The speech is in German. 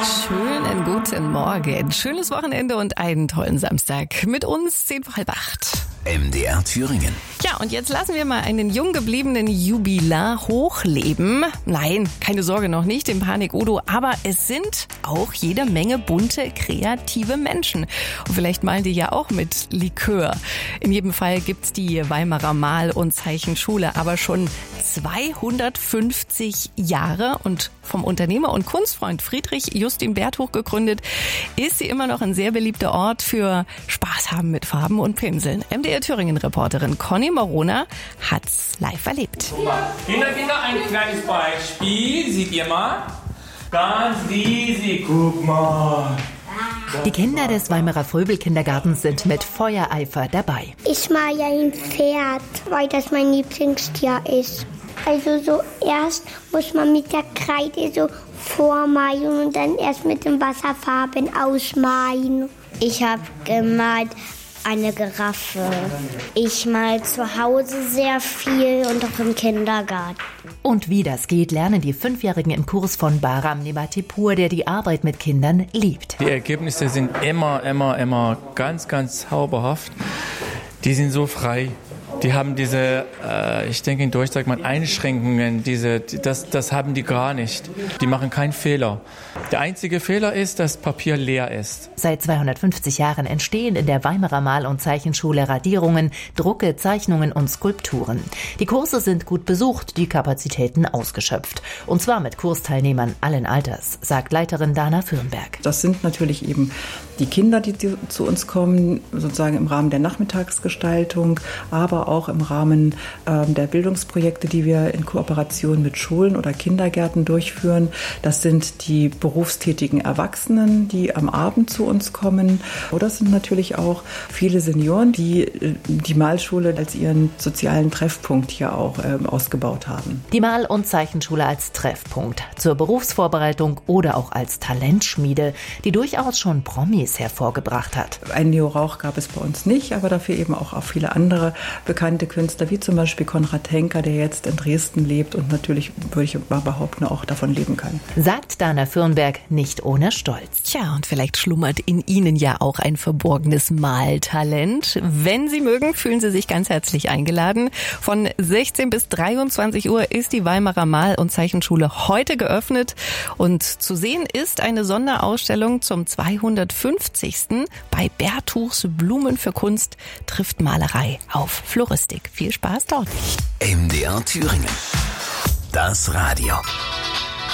Schönen guten Morgen, schönes Wochenende und einen tollen Samstag. Mit uns 7:30. MDR Thüringen. Ja, und jetzt lassen wir mal einen jung gebliebenen Jubilar hochleben. Nein, keine Sorge, noch nicht im Panik-Udo, aber es sind auch jede Menge bunte, kreative Menschen. Und vielleicht malen die ja auch mit Likör. In jedem Fall gibt's die Weimarer Mal- und Zeichenschule aber schon 250 Jahre und vom Unternehmer und Kunstfreund Friedrich Justin Bertuch gegründet, ist sie immer noch ein sehr beliebter Ort für Spaß haben mit Farben und Pinseln. MDR Thüringen-Reporterin Conny Morona hat's live erlebt. Kinder, ein kleines Beispiel. Seht ihr mal? Ganz riesig. Guck mal. Die Kinder des Weimarer Fröbel-Kindergartens sind mit Feuereifer dabei. Ich male ja ein Pferd, weil das mein Lieblingstier ist. Also so erst muss man mit der Kreide so vormalen und dann erst mit den Wasserfarben ausmalen. Ich habe gemalt eine Giraffe. Ich mal zu Hause sehr viel und auch im Kindergarten. Und wie das geht, lernen die 5-Jährigen im Kurs von Bahram Nebatipur, der die Arbeit mit Kindern liebt. Die Ergebnisse sind immer ganz zauberhaft. Die sind so frei. Die haben diese, ich denke in Deutsch sagt man Einschränkungen, das haben die gar nicht. Die machen keinen Fehler. Der einzige Fehler ist, dass Papier leer ist. Seit 250 Jahren entstehen in der Weimarer Mal- und Zeichenschule Radierungen, Drucke, Zeichnungen und Skulpturen. Die Kurse sind gut besucht, die Kapazitäten ausgeschöpft. Und zwar mit Kursteilnehmern allen Alters, sagt Leiterin Dana Fürnberg. Das sind natürlich eben die Kinder, die zu uns kommen, sozusagen im Rahmen der Nachmittagsgestaltung, aber auch im Rahmen der Bildungsprojekte, die wir in Kooperation mit Schulen oder Kindergärten durchführen. Das sind die berufstätigen Erwachsenen, die am Abend zu uns kommen. Oder es sind natürlich auch viele Senioren, die die Malschule als ihren sozialen Treffpunkt hier auch ausgebaut haben. Die Mal- und Zeichenschule als Treffpunkt zur Berufsvorbereitung oder auch als Talentschmiede, die durchaus schon Promis hervorgebracht hat. Einen Neo Rauch gab es bei uns nicht, aber dafür eben auch viele andere bekannte Künstler, wie zum Beispiel Konrad Henker, der jetzt in Dresden lebt und natürlich, würde ich mal behaupten, auch davon leben kann. Sagt Dana Fürnberg nicht ohne Stolz. Tja, und vielleicht schlummert in Ihnen ja auch ein verborgenes Maltalent. Wenn Sie mögen, fühlen Sie sich ganz herzlich eingeladen. Von 16 bis 23 Uhr ist die Weimarer Mal- und Zeichenschule heute geöffnet. Und zu sehen ist eine Sonderausstellung zum 250. Bei Bertuchs Blumen für Kunst trifft Malerei auf Floristik. Viel Spaß dort. MDR Thüringen. Das Radio.